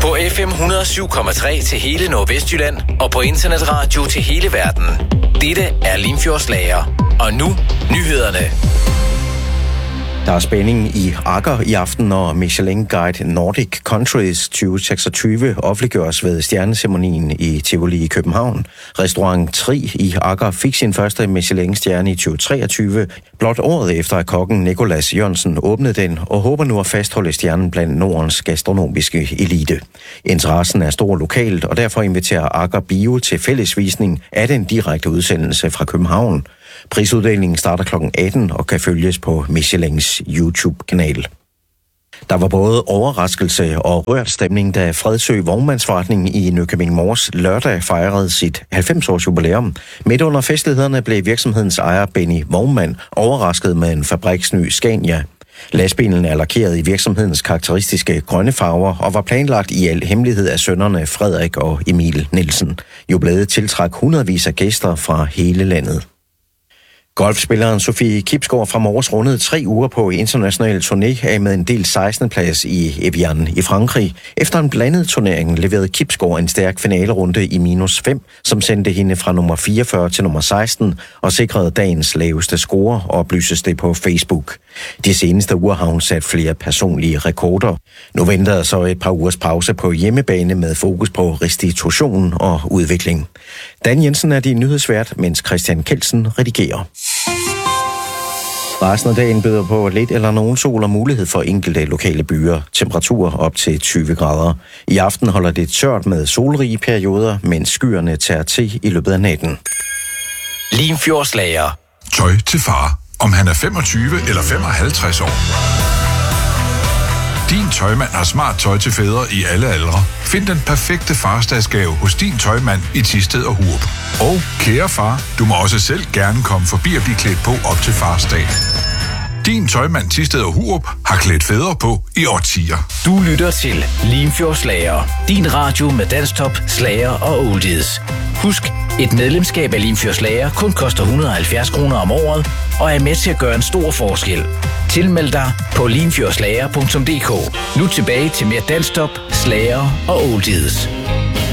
På FM 107,3 til hele Nordvestjylland og på internetradio til hele verden. Dette er Limfjords Lager. Og nu, nyhederne. Der er spænding i Agger i aften, når Michelin Guide Nordic Countries 2026 offentliggøres ved stjerneceremonien i Tivoli i København. Restaurant Tri i Agger fik sin første Michelin-stjerne i 2023, blot året efter at kokken Nicolas Jørgensen åbnede den, og håber nu at fastholde stjernen blandt Nordens gastronomiske elite. Interessen er stor lokalt, og derfor inviterer Agger Bio til fællesvisning af den direkte udsendelse fra København. Prisuddelingen starter kl. 18 og kan følges på Michelins YouTube-kanal. Der var både overraskelse og rørt stemning, da Fredsø Vognmandsforretning i Nykøbing Mors lørdag fejrede sit 90-års jubilæum. Midt under festlighederne blev virksomhedens ejer Benny Vognmand overrasket med en fabriksny Scania. Lastbilen er lakeret i virksomhedens karakteristiske grønne farver og var planlagt i al hemmelighed af sønnerne Frederik og Emil Nielsen. Jubilæet tiltrak hundredvis af gæster fra hele landet. Golfspilleren Sofie Kibsgaard fra Mors rundede 3 uger på international turné af med en del 16. plads i Evian i Frankrig. Efter en blandet turnering leverede Kibsgaard en stærk finalerunde i -5, som sendte hende fra nummer 44 til nummer 16 og sikrede dagens laveste score, oplyses det på Facebook. De seneste uger har hun sat flere personlige rekorder. Nu venter så et par ugers pause på hjemmebane med fokus på restitution og udvikling. Dan Jensen er din nyhedsvært, mens Christian Kelsen redigerer. Resten af dagen byder på lidt eller nogen sol og mulighed for enkelte lokale byer. Temperaturer op til 20 grader. I aften holder det tørt med solrige perioder, mens skyerne tager til i løbet af natten. Limfjords Lager. Tøj til far, om han er 25 eller 55 år. Din tøjmand har smart tøj til fædre i alle aldre. Find den perfekte farsdagsgave hos din tøjmand i Thisted og Hurup. Og kære far, du må også selv gerne komme forbi og blive klædt på op til farsdag. Din tøjmand Thisted og Hurup har klædt fædre på i årtier. Du lytter til Limfjords Lager. Din radio med dansktop, slager og oldies. Husk, et medlemskab af Limfjords Lager kun koster 170 kroner om året og er med til at gøre en stor forskel. Tilmeld dig på limfjordslager.dk. Nu tilbage til mere dansktop, slager og oldies.